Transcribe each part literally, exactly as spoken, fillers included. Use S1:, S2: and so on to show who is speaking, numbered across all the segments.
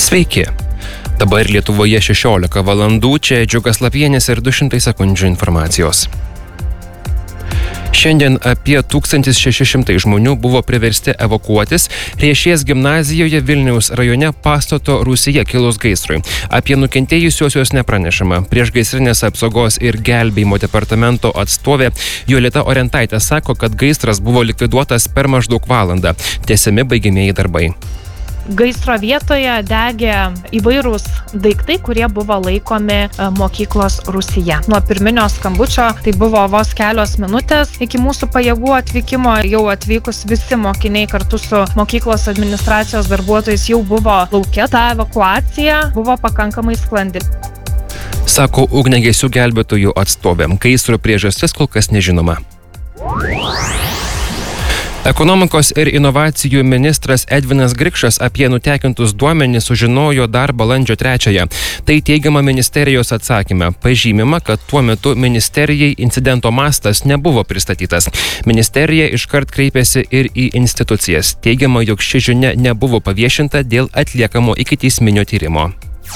S1: Sveiki. Dabar Lietuvoje šešiolika valandų, čia Džiugas Lapienis ir du šimtai sekundžių informacijos. Šiandien apie tūkstantis šeši šimtai žmonių buvo priversti evakuotis Riešės gimnazijoje Vilniaus rajone pastato rūsyje kilus gaisrui. Apie nukentėjusiuosius nepranešama. Priešgaisrinės apsaugos ir gelbėjimo departamento atstovė Jolita Orentaitė sako, kad gaisras buvo likviduotas per maždaug valandą. Tęsiami baigiamieji darbai.
S2: Gaisro vietoje degė įvairūs daiktai, kurie buvo laikomi mokyklos rūsyje. Nuo pirminio skambučio tai buvo vos kelios minutės iki mūsų pajėgų atvykimo. Jau atvykus visi mokiniai kartu su mokyklos administracijos darbuotojais jau buvo lauke. Ta evakuacija buvo pakankamai sklandi.
S1: Sako ugniagesių gelbėtojų atstovė. Gaisro priežastis kol kas nežinoma. Ekonomikos ir inovacijų ministras Edvinas Grikšas apie nutekintus duomenis sužinojo dar balandžio trečiąją. Tai teigiama ministerijos atsakyme. Pažymima, kad tuo metu ministerijai incidento mastas nebuvo pristatytas. Ministerija iškart kreipėsi ir į institucijas. Teigiama, jog ši žinia nebuvo paviešinta dėl atliekamo ikiteisminio tyrimo.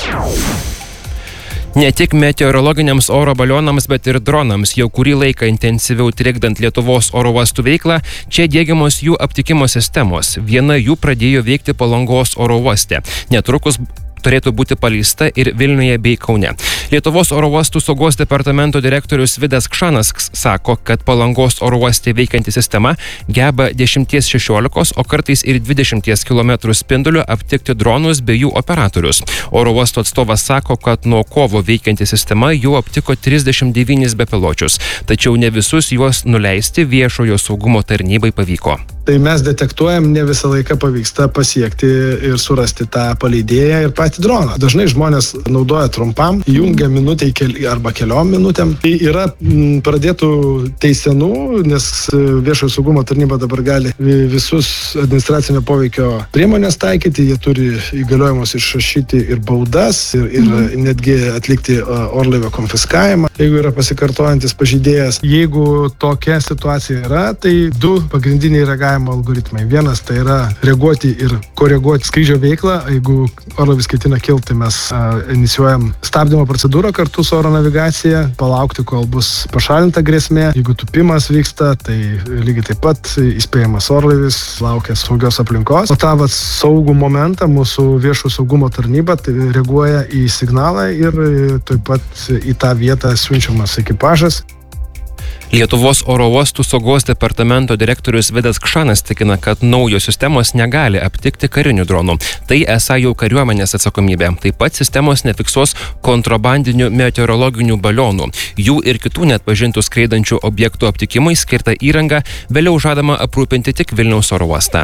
S1: Ne tik meteorologiniams oro balionams, bet ir dronams jau kurį laiką intensyviau trikdant Lietuvos oro uostų veiklą, čia diegiamos jų aptikimo sistemos. Viena jų pradėjo veikti Palangos oro uoste. Netrukus turėtų būti paleista ir Vilniuje bei Kaune. Lietuvos oro uostų saugos departamento direktorius Vidas Kšanas sako, kad Palangos oro uoste veikianti sistema geba dešimties šešiolikos, o kartais ir dvidešimties kilometrų spinduliu aptikti dronus bei jų operatorius. Oro uosto atstovas sako, kad nuo kovo veikianti sistema jau aptiko trisdešimt devynis bepiločius, tačiau ne visus juos nuleisti viešojo saugumo tarnybai pavyko.
S3: Tai mes detektuojam, ne visą laiką pavyksta pasiekti ir surasti tą paleidėją ir patį droną. Dažnai žmonės naudoja trumpam, jungia minutę arba keliom minutėm. Tai yra m, pradėtų teisenų, nes viešojo saugumo tarnyba dabar gali visus administracinio poveikio priemonės taikyti. Jie turi įgaliojimus išrašyti ir baudas, ir, ir mhm. netgi atlikti orlaivio konfiskavimą, jeigu yra pasikartojantis pažeidėjas. Jeigu tokia situacija yra, tai du pagrindiniai reagavimo algoritmai. Vienas tai yra reaguoti ir koreguoti skrydžio veiklą. Jeigu orlaivis ketina kilti, mes a, inicijuojam stabdymo procedūrą kartu su oro navigacija, palaukti, kol bus pašalinta grėsmė. Jeigu tūpimas vyksta, tai lygiai taip pat įspėjamas orlaivis laukia saugios aplinkos. O tą vat, saugų momentą mūsų viešo saugumo tarnyba tai reaguoja į signalą ir taip pat į tą vietą siunčiamas ekipažas.
S1: Lietuvos oro uostų saugos departamento direktorius Vidas Kšanas tikina, kad naujos sistemos negali aptikti karinių dronų. Tai esą jau kariuomenės atsakomybė. Taip pat sistemos nefiksuos kontrabandinių meteorologinių balionų. Jų ir kitų neatpažintų skraidančių objektų aptikimui skirta įranga vėliau žadama aprūpinti tik Vilniaus oro uostą.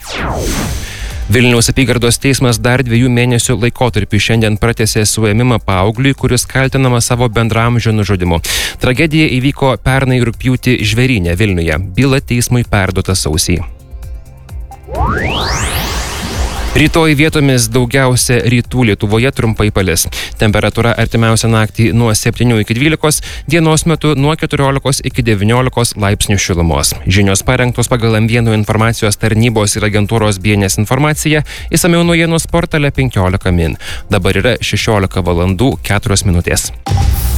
S1: Vilniaus apygardos teismas dar dviejų mėnesių laikotarpį šiandien pratęsė suėmimą paaugliui, kuris kaltinamas savo bendraamžio nužudymu. Tragedija įvyko pernai rugpjūtį Žvėryne Vilniuje. Byla teismui perduota sausį. Rytoj vietomis daugiausia rytų Lietuvoje trumpai palis. Temperatūra artimiausią naktį nuo septynių iki dvylikos, dienos metu nuo keturiolikos iki devyniolikos laipsnių šilumos. Žinios parengtos pagal M vienas informacijos tarnybos ir agentūros B N S informaciją, išsamiau naujienos portale penkiolika min. Dabar yra šešiolika valandų keturios minutės.